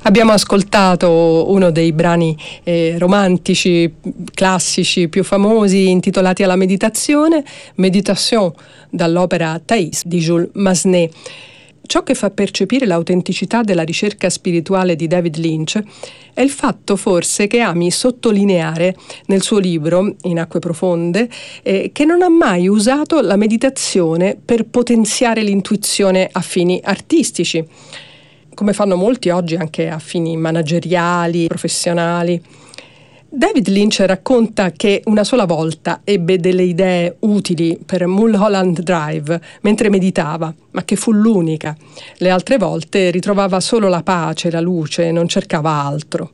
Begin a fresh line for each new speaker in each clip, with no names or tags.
Abbiamo ascoltato uno dei brani romantici, classici, più famosi, intitolati alla meditazione, Méditation, dall'opera Thais di Jules Massenet. Ciò che fa percepire l'autenticità della ricerca spirituale di David Lynch è il fatto forse che ami sottolineare nel suo libro, In acque profonde, che non ha mai usato la meditazione per potenziare l'intuizione a fini artistici, come fanno molti oggi anche a fini manageriali, professionali. David Lynch racconta che una sola volta ebbe delle idee utili per Mulholland Drive mentre meditava, ma che fu l'unica. Le altre volte ritrovava solo la pace, la luce, non cercava altro.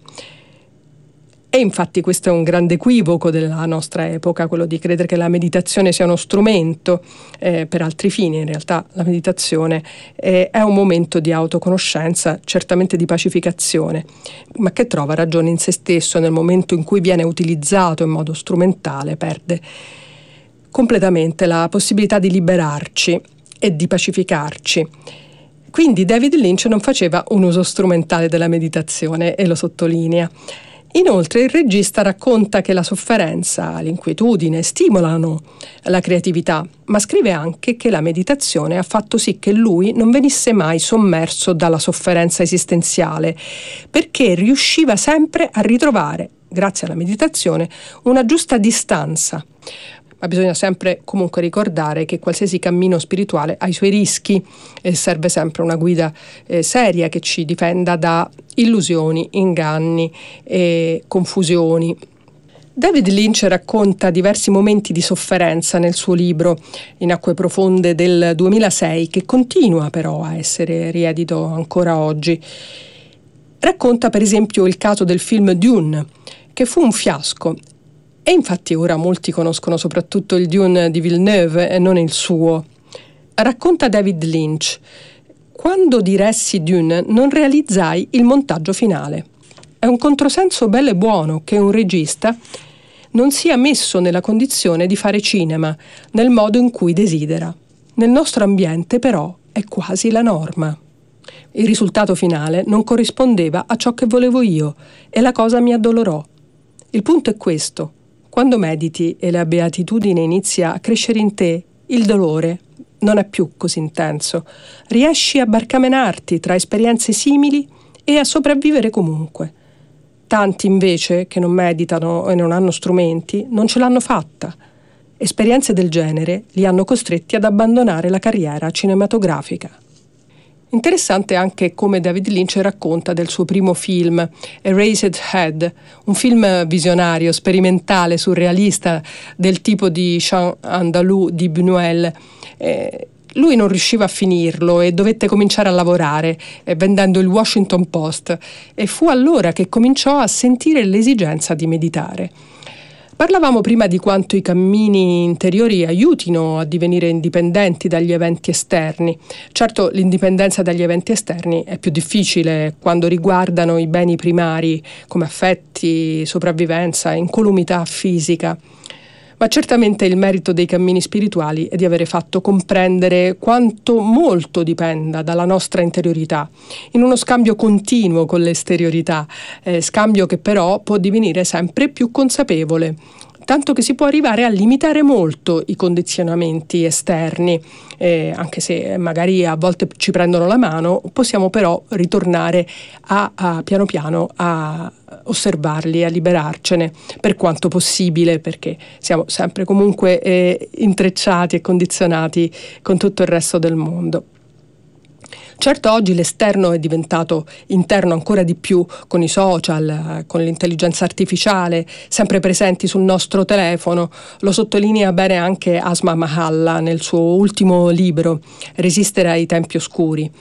E infatti questo è un grande equivoco della nostra epoca, quello di credere che la meditazione sia uno strumento per altri fini. In realtà la meditazione è un momento di autoconoscenza, certamente di pacificazione, ma che trova ragione in se stesso nel momento in cui viene utilizzato in modo strumentale, perde completamente la possibilità di liberarci e di pacificarci. Quindi David Lynch non faceva un uso strumentale della meditazione e lo sottolinea. Inoltre il regista racconta che la sofferenza, l'inquietudine stimolano la creatività, ma scrive anche che la meditazione ha fatto sì che lui non venisse mai sommerso dalla sofferenza esistenziale, perché riusciva sempre a ritrovare, grazie alla meditazione, una giusta distanza. Ma bisogna sempre comunque ricordare che qualsiasi cammino spirituale ha i suoi rischi e serve sempre una guida seria che ci difenda da illusioni, inganni e confusioni. David Lynch racconta diversi momenti di sofferenza nel suo libro In acque profonde del 2006, che continua però a essere riedito ancora oggi. Racconta per esempio il caso del film Dune, che fu un fiasco. E infatti ora molti conoscono soprattutto il Dune di Villeneuve e non il suo. Racconta David Lynch: quando diressi Dune non realizzai il montaggio finale. È un controsenso bello e buono che un regista non sia messo nella condizione di fare cinema nel modo in cui desidera. Nel nostro ambiente però è quasi la norma. Il risultato finale non corrispondeva a ciò che volevo io e la cosa mi addolorò. Il punto è questo: quando mediti e la beatitudine inizia a crescere in te, il dolore non è più così intenso. Riesci a barcamenarti tra esperienze simili e a sopravvivere comunque. Tanti invece che non meditano e non hanno strumenti non ce l'hanno fatta. Esperienze del genere li hanno costretti ad abbandonare la carriera cinematografica. Interessante anche come David Lynch racconta del suo primo film, Erased Head, un film visionario, sperimentale, surrealista del tipo di Jean Andalou di Buñuel. Lui non riusciva a finirlo e dovette cominciare a lavorare vendendo il Washington Post, e fu allora che cominciò a sentire l'esigenza di meditare. Parlavamo prima di quanto i cammini interiori aiutino a divenire indipendenti dagli eventi esterni. Certo, l'indipendenza dagli eventi esterni è più difficile quando riguardano i beni primari come affetti, sopravvivenza, incolumità fisica. Ma certamente il merito dei cammini spirituali è di avere fatto comprendere quanto molto dipenda dalla nostra interiorità, in uno scambio continuo con l'esteriorità, scambio che però può divenire sempre più consapevole, tanto che si può arrivare a limitare molto i condizionamenti esterni, anche se magari a volte ci prendono la mano, possiamo però ritornare a piano piano a osservarli, a liberarcene per quanto possibile, perché siamo sempre comunque intrecciati e condizionati con tutto il resto del mondo. Certo, oggi l'esterno è diventato interno ancora di più con i social, con l'intelligenza artificiale, sempre presenti sul nostro telefono. Lo sottolinea bene anche Asma Mahalla nel suo ultimo libro, Resistere ai tempi oscuri,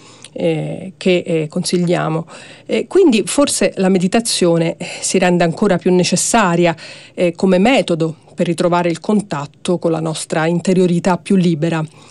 che consigliamo. Quindi forse la meditazione si rende ancora più necessaria come metodo per ritrovare il contatto con la nostra interiorità più libera.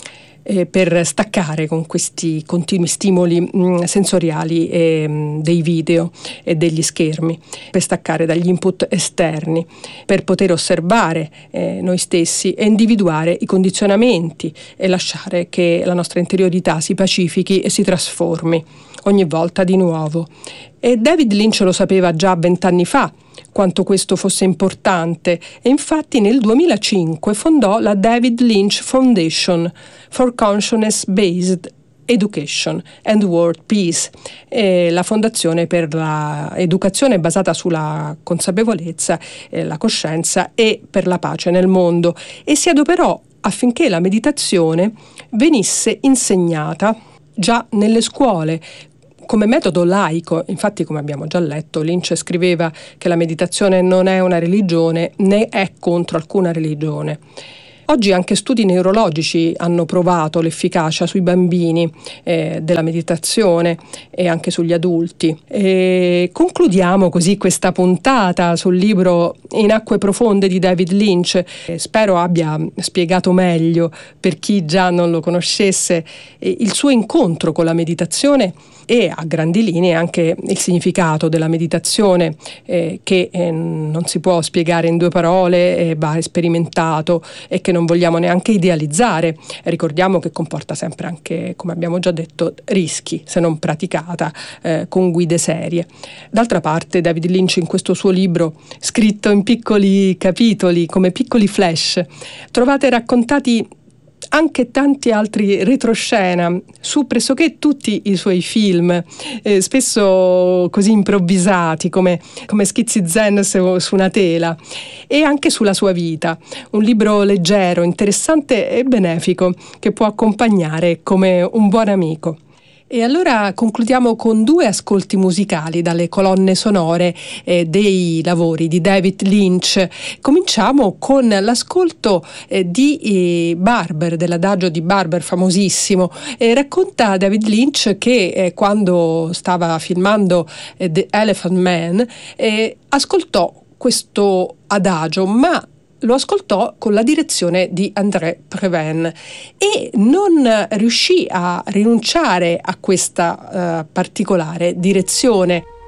per staccare con questi continui stimoli sensoriali dei video e degli schermi, per staccare dagli input esterni, per poter osservare noi stessi e individuare i condizionamenti e lasciare che la nostra interiorità si pacifichi e si trasformi ogni volta di nuovo. E David Lynch lo sapeva già 20 anni fa quanto questo fosse importante, e infatti nel 2005 fondò la David Lynch Foundation for Consciousness-Based Education and World Peace, la fondazione per l'educazione basata sulla consapevolezza, la coscienza e per la pace nel mondo, e si adoperò affinché la meditazione venisse insegnata già nelle scuole come metodo laico. Infatti, come abbiamo già letto, Lynch scriveva che la meditazione non è una religione né è contro alcuna religione. Oggi anche studi neurologici hanno provato l'efficacia sui bambini della meditazione e anche sugli adulti. E concludiamo così questa puntata sul libro In acque profonde di David Lynch. Spero abbia spiegato meglio, per chi già non lo conoscesse, il suo incontro con la meditazione e a grandi linee anche il significato della meditazione, che non si può spiegare in 2 parole, va sperimentato e che non vogliamo neanche idealizzare. Ricordiamo che comporta sempre anche, come abbiamo già detto, rischi se non praticata con guide serie. D'altra parte, David Lynch in questo suo libro, scritto in piccoli capitoli come piccoli flash, trovate raccontati anche tanti altri retroscena su pressoché tutti i suoi film, spesso così improvvisati come schizzi zen su una tela, e anche sulla sua vita. Un libro leggero, interessante e benefico che può accompagnare come un buon amico. E allora concludiamo con 2 ascolti musicali dalle colonne sonore dei lavori di David Lynch. Cominciamo con l'ascolto di Barber, dell'adagio di Barber famosissimo. Racconta David Lynch che quando stava filmando The Elephant Man ascoltò questo adagio, ma lo ascoltò con la direzione di André Previn e non riuscì a rinunciare a questa particolare direzione.